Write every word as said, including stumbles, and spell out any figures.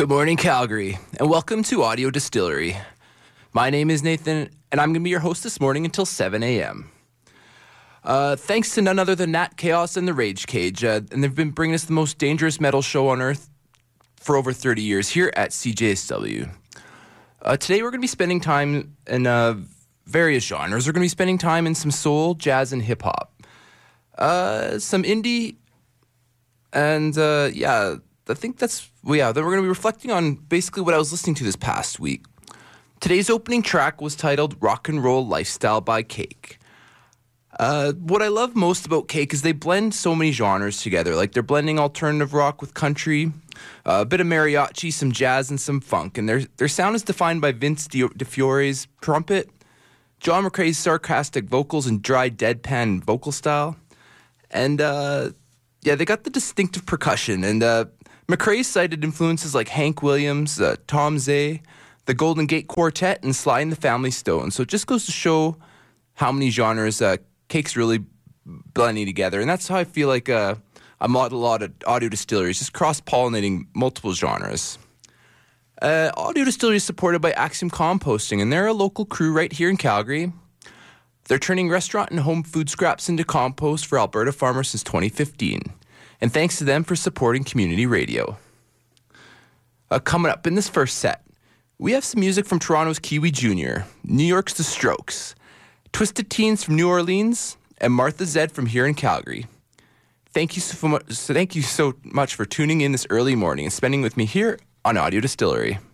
Good morning, Calgary, and welcome to Audio Distillery. My name is Nathan, and I'm going to be your host this morning until seven a.m. Uh, thanks to none other than Nat Chaos and the Rage Cage, uh, and they've been bringing us the most dangerous metal show on earth for over thirty years here at C J S W. Uh, today we're going to be spending time in uh, various genres. We're going to be spending time in some soul, jazz, and hip-hop. Uh, some indie, and uh, yeah... I think that's, well, yeah, then we're going to be reflecting on basically what I was listening to this past week. Today's opening track was titled Rock and Roll Lifestyle by Cake. Uh, what I love most about Cake is they blend so many genres together. Like, they're blending alternative rock with country, uh, a bit of mariachi, some jazz, and some funk. And their, their sound is defined by Vince DiFiore's trumpet, John McCrae's sarcastic vocals and dry deadpan vocal style. And, uh, yeah, they got the distinctive percussion, and, uh, McCrae cited influences like Hank Williams, uh, Tom Zay, the Golden Gate Quartet, and Sly and the Family Stone. So it just goes to show how many genres uh, Cake's really blending together. And that's how I feel like uh, I model a lot of Audio Distillery, just cross-pollinating multiple genres. Uh, Audio Distillery is supported by Axiom Composting, and they're a local crew right here in Calgary. They're turning restaurant and home food scraps into compost for Alberta farmers since twenty fifteen. And thanks to them for supporting community radio. Uh, coming up in this first set, we have some music from Toronto's Kiwi Junior, New York's The Strokes, Twisted Teens from New Orleans, and Martha Zed from here in Calgary. Thank you so much, thank you so much for tuning in this early morning and spending with me here on Audio Distillery.